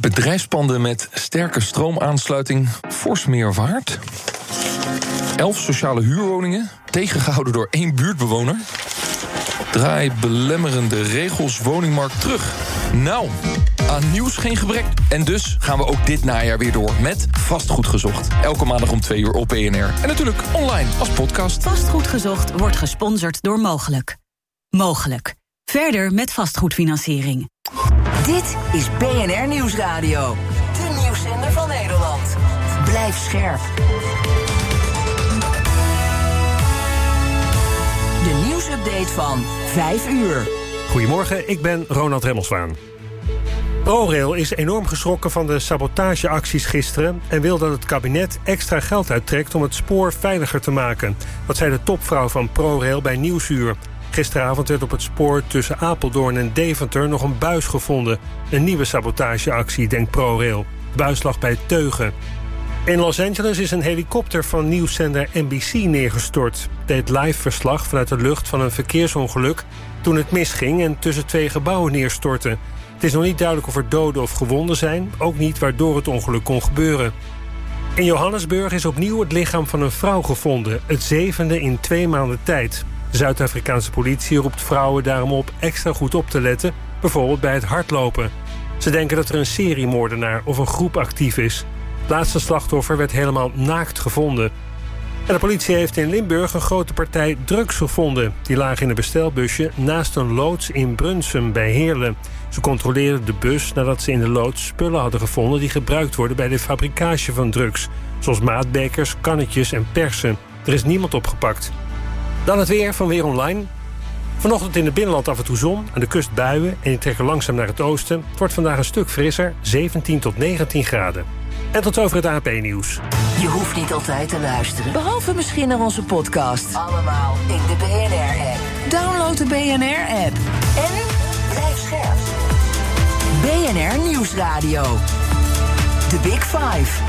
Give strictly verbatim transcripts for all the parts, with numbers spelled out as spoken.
Bedrijfspanden met sterke stroomaansluiting fors meer waard. Elf sociale huurwoningen, tegengehouden door één buurtbewoner. Draai belemmerende regels woningmarkt terug. Nou, aan nieuws geen gebrek. En dus gaan we ook dit najaar weer door met Vastgoed Gezocht. Elke maandag om twee uur op B N R. En natuurlijk online als podcast. Vastgoed Gezocht wordt gesponsord door Mogelijk. Mogelijk. Verder met vastgoedfinanciering. Dit is B N R Nieuwsradio. De nieuwszender van Nederland. Blijf scherp. De nieuwsupdate van vijf uur. Goedemorgen, ik ben Ronald Remmelswaan. ProRail is enorm geschrokken van de sabotageacties gisteren en wil dat het kabinet extra geld uittrekt om het spoor veiliger te maken. Dat zei de topvrouw van ProRail bij Nieuwsuur. Gisteravond werd op het spoor tussen Apeldoorn en Deventer nog een buis gevonden. Een nieuwe sabotageactie, denkt ProRail. De buis lag bij Teugen. In Los Angeles is een helikopter van nieuwszender N B C neergestort. Deed live verslag vanuit de lucht van een verkeersongeluk toen het misging en tussen twee gebouwen neerstortte. Het is nog niet duidelijk of er doden of gewonden zijn, ook niet waardoor het ongeluk kon gebeuren. In Johannesburg is opnieuw het lichaam van een vrouw gevonden, het zevende in twee maanden tijd. De Zuid-Afrikaanse politie roept vrouwen daarom op extra goed op te letten, bijvoorbeeld bij het hardlopen. Ze denken dat er een seriemoordenaar of een groep actief is. Het laatste slachtoffer werd helemaal naakt gevonden. En de politie heeft in Limburg een grote partij drugs gevonden. Die lagen in een bestelbusje naast een loods in Brunsum bij Heerlen. Ze controleerden de bus nadat ze in de loods spullen hadden gevonden die gebruikt worden bij de fabricage van drugs. Zoals maatbekers, kannetjes en persen. Er is niemand opgepakt. Dan het weer van Weer Online. Vanochtend in het binnenland af en toe zon, aan de kust buien en die trekken langzaam naar het oosten. Het wordt vandaag een stuk frisser, zeventien tot negentien graden. En tot over het A P nieuws. Je hoeft niet altijd te luisteren, behalve misschien naar onze podcast. Allemaal in de B N R-app. Download de B N R-app. En blijf scherp. B N R Nieuwsradio. The Big Five.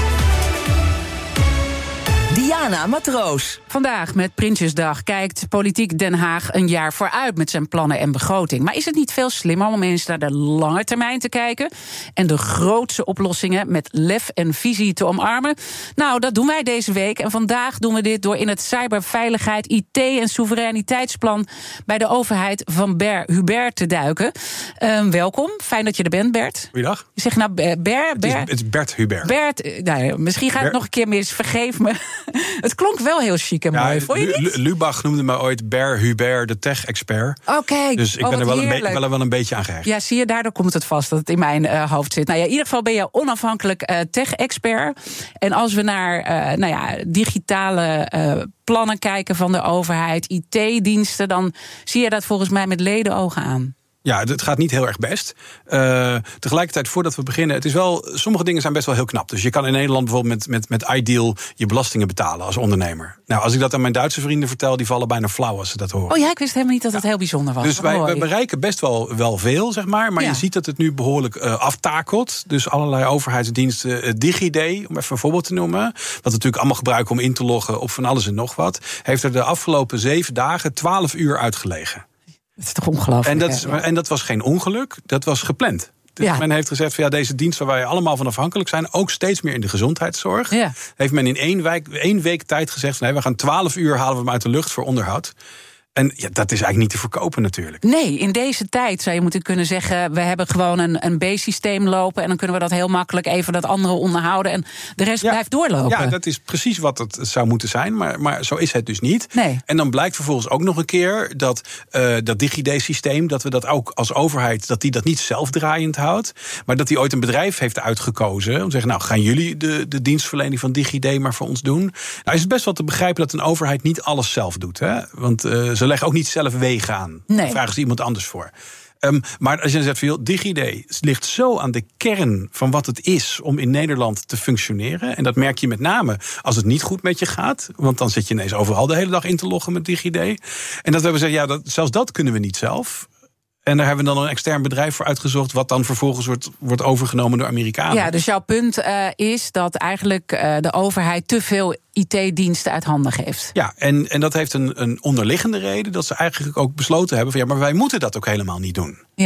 Diana Matroos. Vandaag met Prinsjesdag kijkt Politiek Den Haag een jaar vooruit met zijn plannen en begroting. Maar is het niet veel slimmer om eens naar de lange termijn te kijken en de grootste oplossingen met lef en visie te omarmen? Nou, dat doen wij deze week. En vandaag doen we dit door in het cyberveiligheid, I T en soevereiniteitsplan bij de overheid van Ber Hubert te duiken. Uh, welkom, fijn dat je er bent, Bert. Goeiedag. Je zegt nou Ber, Ber, het, is, het is Bert Hubert. Bert, nou ja, misschien ga ik het nog een keer mis, vergeef me. Het klonk wel heel chic en mooi, ja, vond je niet? Lubach noemde me ooit Ber Hubert, de tech-expert. Oké, okay. Dus ik oh, ben er wel een, be- wel, wel een beetje aan gehecht. Ja, zie je, daardoor komt het vast dat het in mijn uh, hoofd zit. Nou ja, in ieder geval ben je onafhankelijk uh, tech-expert. En als we naar uh, nou ja, digitale uh, plannen kijken van de overheid, I T-diensten, dan zie je dat volgens mij met ledenogen aan. Ja, het gaat niet heel erg best. Uh, tegelijkertijd, voordat we beginnen, het is wel, sommige dingen zijn best wel heel knap. Dus je kan in Nederland bijvoorbeeld met, met, met iDeal je belastingen betalen als ondernemer. Nou, als ik dat aan mijn Duitse vrienden vertel, die vallen bijna flauw als ze dat horen. Oh ja, ik wist helemaal niet dat het ja. heel bijzonder was. Dus wij, wij bereiken best wel, wel veel, zeg maar. Maar ja. je ziet dat het nu behoorlijk uh, aftakelt. Dus allerlei overheidsdiensten, uh, DigiD, om even een voorbeeld te noemen, wat we natuurlijk allemaal gebruiken om in te loggen op van alles en nog wat, heeft er de afgelopen zeven dagen twaalf uur uitgelegen. Dat is toch ongelooflijk. En dat, is, en dat was geen ongeluk, dat was gepland. Dus ja. men heeft gezegd van ja, deze dienst waar wij allemaal van afhankelijk zijn, ook steeds meer in de gezondheidszorg, ja. heeft men in één week, één week tijd gezegd van nee, we gaan twaalf uur halen we hem uit de lucht voor onderhoud. En ja, dat is eigenlijk niet te verkopen natuurlijk. Nee, in deze tijd zou je moeten kunnen zeggen, we hebben gewoon een, een B-systeem lopen en dan kunnen we dat heel makkelijk even dat andere onderhouden en de rest ja, blijft doorlopen. Ja, dat is precies wat het zou moeten zijn, maar, maar zo is het dus niet. Nee. En dan blijkt vervolgens ook nog een keer dat uh, dat DigiD-systeem, dat we dat ook als overheid, dat die dat niet zelfdraaiend houdt, maar dat die ooit een bedrijf heeft uitgekozen om te zeggen, nou gaan jullie de, de dienstverlening van DigiD maar voor ons doen. Nou is het best wel te begrijpen dat een overheid niet alles zelf doet, hè? Want uh, ze leggen ook niet zelf wegen aan. Nee. Dan vragen ze iemand anders voor. Um, maar als je dan zegt, veel, DigiD ligt zo aan de kern van wat het is om in Nederland te functioneren. En dat merk je met name als het niet goed met je gaat. Want dan zit je ineens overal de hele dag in te loggen met DigiD. En dat we hebben gezegd, ja, dat, zelfs dat kunnen we niet zelf. En daar hebben we dan een extern bedrijf voor uitgezocht, wat dan vervolgens wordt, wordt overgenomen door Amerikanen. Ja, dus jouw punt uh, is dat eigenlijk uh, de overheid te veel I T-diensten uit handen geeft. Ja, en, en dat heeft een, een onderliggende reden, dat ze eigenlijk ook besloten hebben van ja, maar wij moeten dat ook helemaal niet doen. Ja.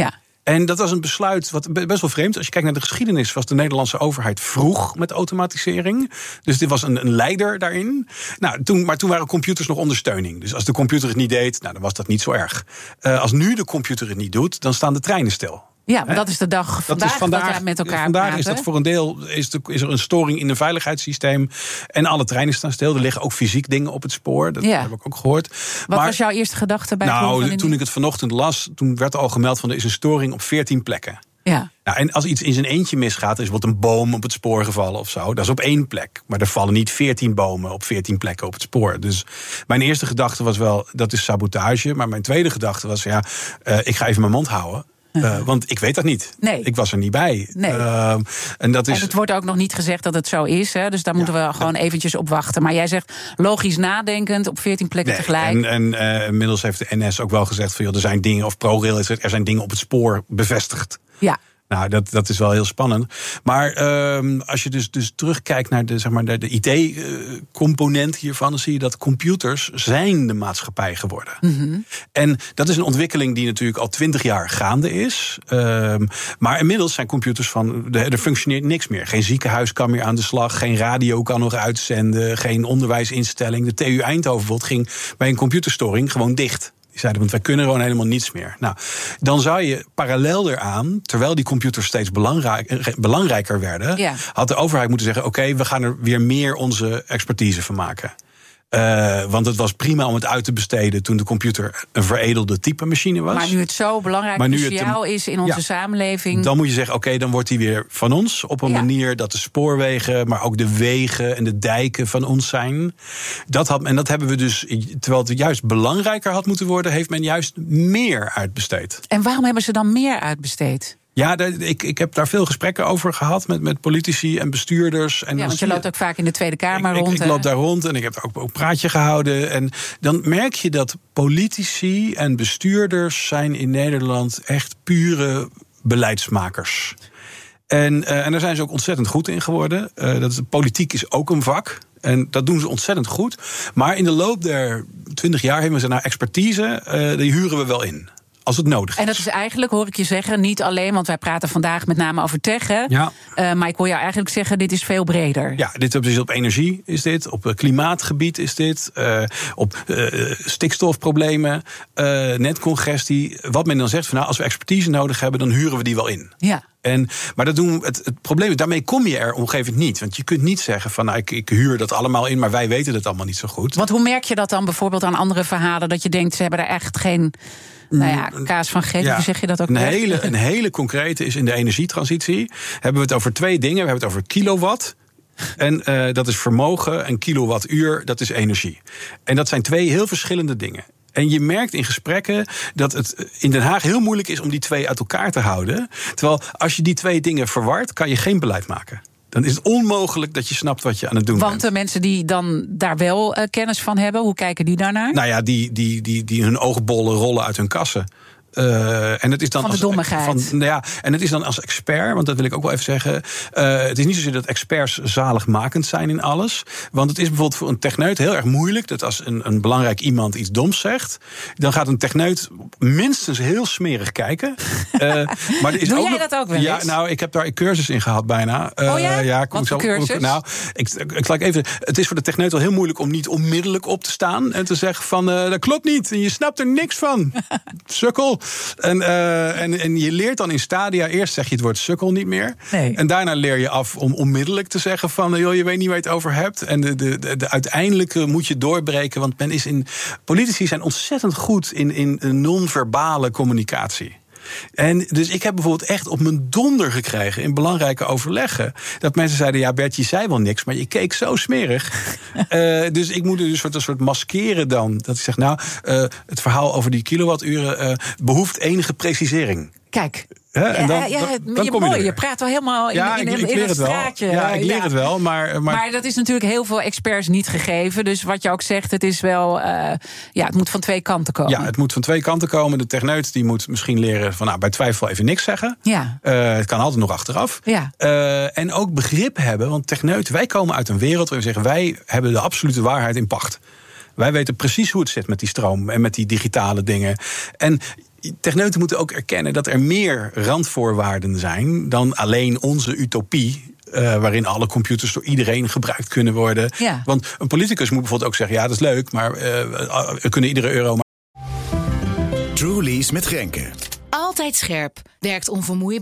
En dat was een besluit wat best wel vreemd. Als je kijkt naar de geschiedenis, was de Nederlandse overheid vroeg met automatisering. Dus dit was een, een leider daarin. Nou, toen, maar toen waren computers nog ondersteuning. Dus als de computer het niet deed, nou, dan was dat niet zo erg. Uh, als nu de computer het niet doet, dan staan de treinen stil. Ja, maar dat is de dag vandaag dat, is vandaag, dat we met elkaar vandaag praten. Is dat voor een deel is, de, is er een storing in een veiligheidssysteem. En alle treinen staan stil. Er liggen ook fysiek dingen op het spoor. Dat ja. heb ik ook gehoord. Wat maar, was jouw eerste gedachte bij nou, het toen ik het vanochtend las, toen werd er al gemeld van er is een storing op veertien plekken. Ja. Nou, en als iets in zijn eentje misgaat, er is bijvoorbeeld een boom op het spoor gevallen of zo. Dat is op één plek. Maar er vallen niet veertien bomen op veertien plekken op het spoor. Dus mijn eerste gedachte was wel, dat is sabotage. Maar mijn tweede gedachte was, ja, uh, ik ga even mijn mond houden. Uh, want ik weet dat niet. Nee. Ik was er niet bij. Nee. Uh, en, dat is... en het wordt ook nog niet gezegd dat het zo is. Hè? Dus daar moeten ja, we gewoon dat... eventjes op wachten. Maar jij zegt logisch nadenkend op veertien plekken nee, tegelijk. En, en uh, inmiddels heeft de N S ook wel gezegd van, joh, er zijn dingen, of ProRail is het, er zijn dingen op het spoor bevestigd. Ja. Nou, dat, dat is wel heel spannend. Maar uh, als je dus, dus terugkijkt naar de, zeg maar, de, de I T-component hiervan, dan zie je dat computers zijn de maatschappij geworden. Mm-hmm. En dat is een ontwikkeling die natuurlijk al twintig jaar gaande is. Uh, maar inmiddels zijn computers van, er functioneert niks meer. Geen ziekenhuis kan meer aan de slag, geen radio kan nog uitzenden, geen onderwijsinstelling. De T U Eindhoven bijvoorbeeld ging bij een computerstoring gewoon dicht. Die zeiden, want wij kunnen gewoon helemaal niets meer. Nou, dan zou je parallel eraan, terwijl die computers steeds belangrijk, belangrijker werden, ja. had de overheid moeten zeggen, oké, okay, we gaan er weer meer onze expertise van maken. Uh, want het was prima om het uit te besteden toen de computer een veredelde type machine was. Maar nu het zo belangrijk cruciaal is in onze ja, samenleving. Dan moet je zeggen, oké, okay, dan wordt die weer van ons. Op een ja. manier dat de spoorwegen, maar ook de wegen en de dijken van ons zijn. Dat had, en dat hebben we dus, terwijl het juist belangrijker had moeten worden, heeft men juist meer uitbesteed. En waarom hebben ze dan meer uitbesteed? Ja, ik, ik heb daar veel gesprekken over gehad met, met politici en bestuurders. En ja, want je loopt ook vaak in de Tweede Kamer ik, rond. Ik, ik loop daar rond en ik heb ook een praatje gehouden. En dan merk je dat politici en bestuurders zijn in Nederland echt pure beleidsmakers. En, uh, en daar zijn ze ook ontzettend goed in geworden. Uh, dat is, politiek is ook een vak. En dat doen ze ontzettend goed. Maar in de loop der twintig jaar hebben ze nou expertise, uh, die huren we wel in. Als het nodig is. En dat is eigenlijk, hoor ik je zeggen, niet alleen, want wij praten vandaag met name over tech. Hè? Ja. Uh, maar ik hoor jou eigenlijk zeggen, dit is veel breder. Ja, dit is op energie is dit, op klimaatgebied is dit, uh, op uh, stikstofproblemen, uh, netcongestie. Wat men dan zegt, van, nou, als we expertise nodig hebben, dan huren we die wel in. Ja. En, maar dat doen, het, het probleem is, daarmee kom je er op een gegeven moment niet. Want je kunt niet zeggen van, nou, ik, ik huur dat allemaal in, maar wij weten het allemaal niet zo goed. Want hoe merk je dat dan bijvoorbeeld aan andere verhalen, dat je denkt, ze hebben daar echt geen, nou ja, kaas van gegeten, ja, hoe zeg je dat ook? Een hele, een hele concrete is in de energietransitie. Hebben we het over twee dingen. We hebben het over kilowatt. En uh, dat is vermogen, en kilowattuur, dat is energie. En dat zijn twee heel verschillende dingen. En je merkt in gesprekken dat het in Den Haag heel moeilijk is om die twee uit elkaar te houden. Terwijl als je die twee dingen verwart, kan je geen beleid maken. Dan is het onmogelijk dat je snapt wat je aan het doen Want bent. Want de mensen die dan daar wel uh, kennis van hebben, hoe kijken die daarnaar? Nou ja, die, die, die, die hun oogbollen rollen uit hun kassen. Uh, en het is dan van de als, dommigheid. Van, ja, en het is dan als expert, want dat wil ik ook wel even zeggen. Uh, het is niet zozeer dat experts zaligmakend zijn in alles. Want het is bijvoorbeeld voor een techneut heel erg moeilijk dat als een, een belangrijk iemand iets doms zegt, dan gaat een techneut minstens heel smerig kijken. Uh, maar er is Doe ook jij nog, dat ook wel ja, eens? Nou, ik heb daar een cursus in gehad bijna. Uh, oh ja? ja Wat voor cursus? Nou, ik, ik zal even. Het is voor de techneut wel heel moeilijk om niet onmiddellijk op te staan en te zeggen van uh, dat klopt niet en je snapt er niks van. Sukkel. En uh, Uh, en, en je leert dan in stadia, eerst zeg je het woord sukkel niet meer. Nee. En daarna leer je af om onmiddellijk te zeggen van, joh, je weet niet waar je het over hebt. En de, de, de, de uiteindelijke moet je doorbreken, want men is in, politici zijn ontzettend goed in, in non-verbale communicatie. En dus ik heb bijvoorbeeld echt op mijn donder gekregen in belangrijke overleggen dat mensen zeiden, ja Bert, je zei wel niks, maar je keek zo smerig. uh, dus ik moet dus een soort, een soort maskeren dan. Dat ik zeg, nou, uh, het verhaal over die kilowatturen uh, behoeft enige precisering. Kijk. He, en dan, ja, ja, dan, dan je, kom je, mooi, je praat wel helemaal in, ja, in, in, ik, ik in leer het het straatje. wel. Ja, ik leer ja. het wel, maar, maar... Maar dat is natuurlijk heel veel experts niet gegeven. Dus wat je ook zegt, het is wel... Uh, ja, het moet van twee kanten komen. Ja, het moet van twee kanten komen. De techneut die moet misschien leren van, nou, bij twijfel even niks zeggen. Ja. Uh, het kan altijd nog achteraf. Ja. Uh, en ook begrip hebben, want techneut, wij komen uit een wereld waar we zeggen, wij hebben de absolute waarheid in pacht. Wij weten precies hoe het zit met die stroom en met die digitale dingen. En techneuten moeten ook erkennen dat er meer randvoorwaarden zijn dan alleen onze utopie. Uh, waarin alle computers door iedereen gebruikt kunnen worden. Ja. Want een politicus moet bijvoorbeeld ook zeggen, ja, dat is leuk, maar uh, we kunnen iedere euro. Truly's met Grenke. Altijd scherp. Werkt onvermoeibaar.